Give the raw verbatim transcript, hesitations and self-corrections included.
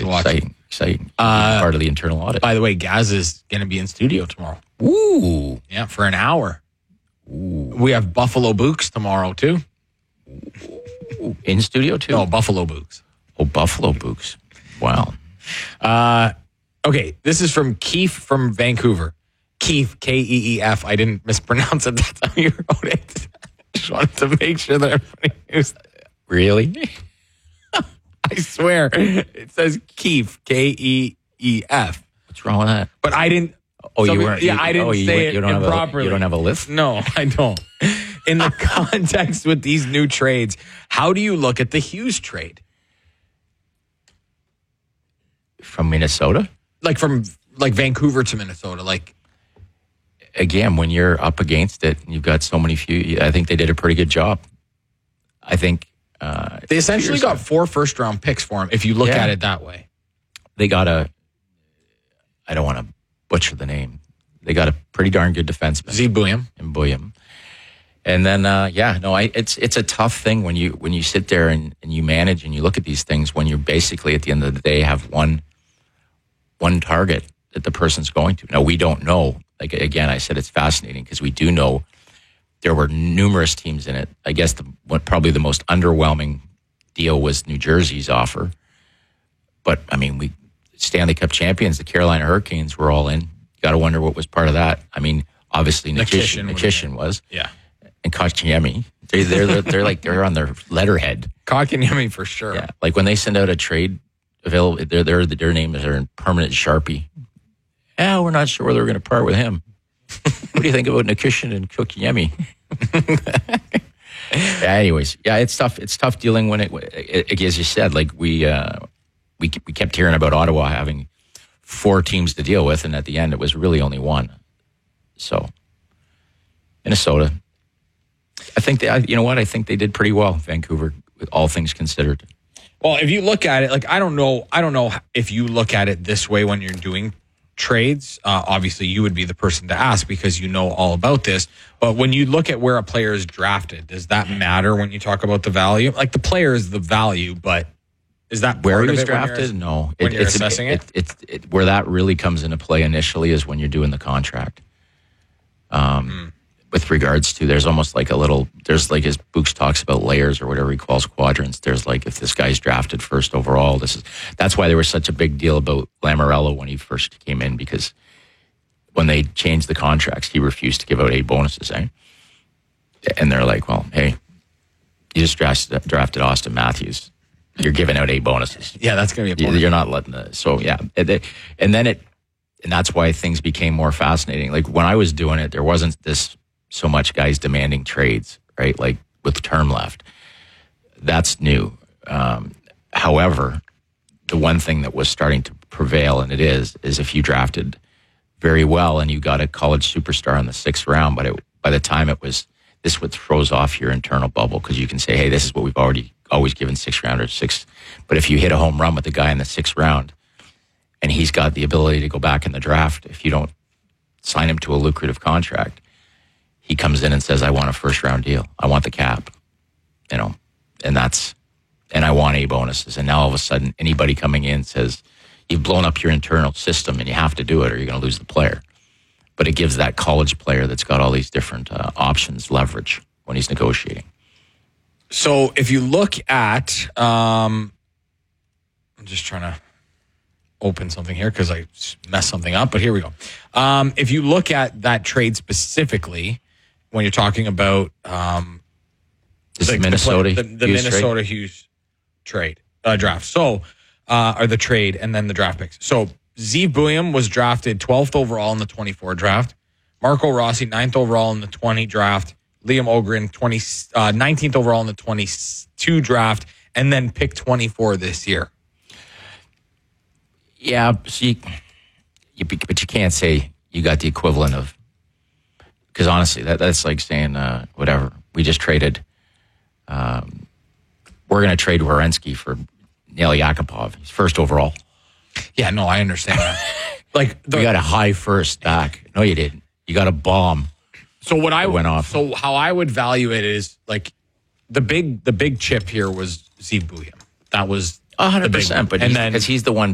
to watch. Exciting, exciting. Uh, part of the internal audit. By the way, Gaz is going to be in studio tomorrow. Ooh. Yeah, for an hour. Ooh. We have Buffalo Books tomorrow, too. Ooh. In studio, too? No, Buffalo Books. Oh, Buffalo Books. Wow. Uh, okay, this is from Keith from Vancouver. Keith, K E E F. I didn't mispronounce it. That's how you wrote it. I just wanted to make sure that everybody knows. Really? I swear. It says Keith, K E E F. What's wrong with that? But I didn't. Oh, you so, weren't. Yeah, you, I didn't oh, you, say you it don't have improperly. A, you don't have a list? No, I don't. In the context with these new trades, how do you look at the Hughes trade? From Minnesota? Like from like Vancouver to Minnesota, like. Again, when you're up against it, you've got so many few. I think they did a pretty good job. I think uh, they essentially got four first round picks for him. If you look yeah. at it that way, they got a. I don't want to butcher the name. They got a pretty darn good defenseman, Zeev Buium, and Buium, and then uh, yeah, no, I, it's it's a tough thing when you when you sit there and, and you manage and you look at these things when you're basically at the end of the day have one one target that the person's going to. Now we don't know. Like, again, I said it's fascinating because we do know there were numerous teams in it. I guess the what probably the most underwhelming deal was New Jersey's offer. But, I mean, we Stanley Cup champions, the Carolina Hurricanes were all in. You got to wonder what was part of that. I mean, obviously, Nikishin, Nikishin was. Yeah. And Kotkaniemi. They, they're, they're, they're like, they're on their letterhead. Kotkaniemi for sure. Yeah. Like when they send out a trade available, their, their, their names are in permanent Sharpie. Yeah, we're not sure whether we're going to part with him. What do you think about Nikishin and Kotkaniemi? yeah, anyways, yeah, it's tough. It's tough dealing when it, it, it as you said, like we, uh, we we kept hearing about Ottawa having four teams to deal with, and at the end, it was really only one. So, Minnesota, I think they, you know what? I think they did pretty well, Vancouver, with all things considered. Well, if you look at it, like I don't know, I don't know if you look at it this way when you're doing trades. Uh, obviously, you would be the person to ask because you know all about this. But when you look at where a player is drafted, does that matter when you talk about the value? Like the player is the value, but is that where he was drafted? No, when it, you're it's, assessing it, it, it, it, it, where that really comes into play initially is when you're doing the contract. Um, mm. With regards to, there's almost like a little, there's like as Books talks about layers or whatever he calls quadrants. There's like if this guy's drafted first overall, this is that's why there was such a big deal about Lamoriello when he first came in, because when they changed the contracts, he refused to give out eight bonuses, eh? And they're like, well, hey, you just drafted, drafted Austin Matthews. You're giving out eight bonuses. Yeah, that's going to be a bonus. You're not letting the, so yeah. And then it, and that's why things became more fascinating. Like when I was doing it, there wasn't this so much guys demanding trades, right? Like with term left. That's new. Um, however, the one thing that was starting to prevail, and it is, is if you drafted very well and you got a college superstar in the sixth round, but it, by the time it was, this what throws off your internal bubble, because you can say, hey, this is what we've already always given six rounders six. But if you hit a home run with the guy in the sixth round and he's got the ability to go back in the draft, if you don't sign him to a lucrative contract, he comes in and says, I want a first round deal. I want the cap, you know, and that's, and I want A bonuses. And now all of a sudden anybody coming in says, you've blown up your internal system and you have to do it or you're going to lose the player. But it gives that college player that's got all these different uh, options leverage when he's negotiating. So if you look at, um, I'm just trying to open something here because I messed something up, but here we go. Um, if you look at that trade specifically, when you're talking about um, this like Minnesota, the, the, the Hughes Minnesota trade? Hughes trade uh, draft, so uh, or the trade and then the draft picks. So Zeev Buium was drafted twelfth overall in the twenty-four draft. Marco Rossi ninth overall in the twenty draft. Liam Ogren twenty, uh, nineteenth overall in the twenty-two draft, and then pick twenty-four this year. Yeah, see, you, but you can't say you got the equivalent of, because honestly, that, that's like saying, uh, whatever, we just traded, um, we're going to trade Werenski for Nail Yakupov. He's first overall. Yeah, no, I understand that. Like the, you got a high first back. No, you didn't. You got a bomb. So what I went off. So how I would value it is like the big the big chip here was Zeev Buium. That was A hundred percent, but and he's, then because he's the one